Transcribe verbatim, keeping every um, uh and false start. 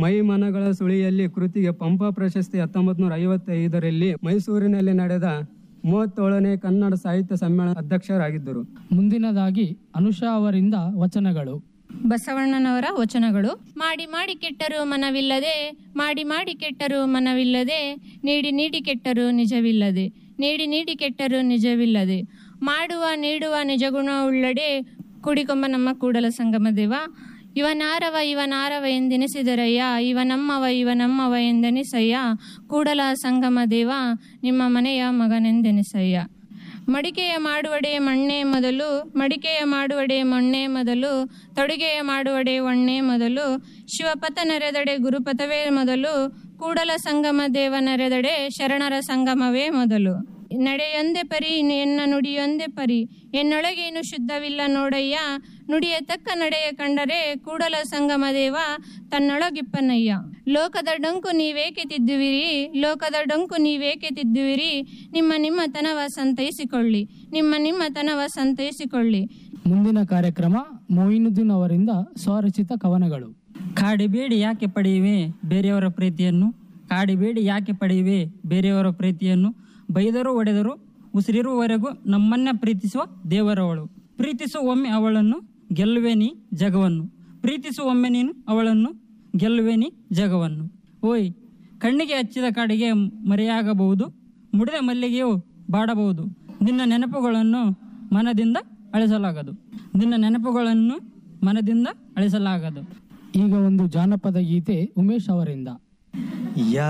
ಮೈ ಮನಗಳ ಸುಳಿಯಲ್ಲಿ ಕೃತಿಗೆ ಪಂಪ ಪ್ರಶಸ್ತಿ ಹತ್ತೊಂಬತ್ತು ನೂರ ಐವತ್ತೈದರಲ್ಲಿ ಮೈಸೂರಿನಲ್ಲಿ ನಡೆದ ಮೂವತ್ತೇಳನೇ ಕನ್ನಡ ಸಾಹಿತ್ಯ ಸಮ್ಮೇಳನ ಅಧ್ಯಕ್ಷರಾಗಿದ್ದರು. ಮುಂದಿನದಾಗಿ ಅನುಷಾ ಅವರಿಂದ ವಚನಗಳು. ಬಸವಣ್ಣನವರ ವಚನಗಳು. ಮಾಡಿ ಮಾಡಿ ಕೆಟ್ಟರು ಮನವಿಲ್ಲದೆ, ಮಾಡಿ ಮಾಡಿ ಕೆಟ್ಟರು ಮನವಿಲ್ಲದೆ, ನೀಡಿ ನೀಡಿ ಕೆಟ್ಟರು ನಿಜವಿಲ್ಲದೆ, ನೀಡಿ ನೀಡಿ ಕೆಟ್ಟರು ನಿಜವಿಲ್ಲದೆ, ಮಾಡುವ ನೀಡುವ ನಿಜಗುಣ ಉಳ್ಳಡೆ, ಕುಡಿಕೊಂಬ ನಮ್ಮ ಕೂಡಲ ಸಂಗಮ ದೇವ. ಇವನಾರವ ಇವನಾರವ ಎಂದೆನಿಸಿದರಯ್ಯ, ಇವನಮ್ಮವ ಇವನಮ್ಮವ ಎಂದೆನಿಸಯ್ಯ, ಕೂಡಲ ಸಂಗಮ ದೇವ ನಿಮ್ಮ ಮನೆಯ ಮಗನೆಂದೆನಿಸಯ್ಯ. ಮಡಿಕೆಯ ಮಾಡುವಡೆ ಮಣ್ಣೆ ಮೊದಲು, ಮಡಿಕೆಯ ಮಾಡುವಡೆ ಮಣ್ಣೆ ಮೊದಲು, ತೊಡಿಗೆಯ ಮಾಡುವಡೆ ಒಣ್ಣೆ ಮೊದಲು, ಶಿವಪಥ ನೆರೆದಡೆ ಗುರುಪಥವೇ ಮೊದಲು, ಕೂಡಲ ಸಂಗಮ ದೇವ ನೆರೆದಡೆ ಶರಣರ ಸಂಗಮವೇ ಮೊದಲು. ನಡೆಯೊಂದೆ ಪರಿ ಎನ್ನ ನುಡಿಯೊಂದೆ ಪರಿ, ಎನ್ನೊಳಗೇನು ಶುದ್ಧವಿಲ್ಲ ನೋಡಯ್ಯ, ನುಡಿಯ ತಕ್ಕ ನಡೆಯ ಕಂಡರೆ ಕೂಡಲ ಸಂಗಮ ದೇವ ತನ್ನೊಳಗಿಪ್ಪನಯ್ಯ. ಲೋಕದ ಡೊಂಕು ನೀವೇಕೆ ತಿದ್ದುವಿರಿ, ಲೋಕದ ಡೊಂಕು ನೀವೇಕೆ ತಿದ್ದುವಿರಿ, ನಿಮ್ಮ ನಿಮ್ಮ ತನವ ಸಂತೈಸಿಕೊಳ್ಳಿ, ನಿಮ್ಮ ನಿಮ್ಮ ತನವ ಸಂತೈಸಿಕೊಳ್ಳಿ. ಮುಂದಿನ ಕಾರ್ಯಕ್ರಮ ಮೊಯಿನುದ್ದೀನ್ ಅವರಿಂದ ಸ್ವರಚಿತ ಕವನಗಳು. ಕಾಡಿಬೇಡಿ ಯಾಕೆ ಪಡೆಯುವೆ ಬೇರೆಯವರ ಪ್ರೀತಿಯನ್ನು, ಕಾಡಿಬೇಡಿ ಯಾಕೆ ಪಡೆಯುವೆ ಬೇರೆಯವರ ಪ್ರೀತಿಯನ್ನು, ಬೈದರೂ ಒಡೆದರೂ ಉಸಿರಿರುವವರೆಗೂ ನಮ್ಮನ್ನ ಪ್ರೀತಿಸುವ ದೇವರವಳು, ಪ್ರೀತಿಸು ಒಮ್ಮೆ ಅವಳನ್ನು ಗೆಲ್ಲುವೆ ನೀ ಜಗವನ್ನು, ಪ್ರೀತಿಸು ಒಮ್ಮೆ ನೀನು ಅವಳನ್ನು ಗೆಲ್ಲುವೆ ನೀ ಜಗವನ್ನು. ಓಯ್ ಕಣ್ಣಿಗೆ ಹಚ್ಚಿದ ಕಾಡಿಗೆ ಮರೆಯಾಗಬಹುದು, ಮುಡಿದ ಮಲ್ಲಿಗೆಯು ಬಾಡಬಹುದು, ನಿನ್ನ ನೆನಪುಗಳನ್ನು ಮನದಿಂದ ಅಳಿಸಲಾಗದು, ನಿನ್ನ ನೆನಪುಗಳನ್ನು ಮನದಿಂದ ಅಳಿಸಲಾಗದು. ಈಗ ಒಂದು ಜಾನಪದ ಗೀತೆ ಉಮೇಶ್ ಅವರಿಂದ.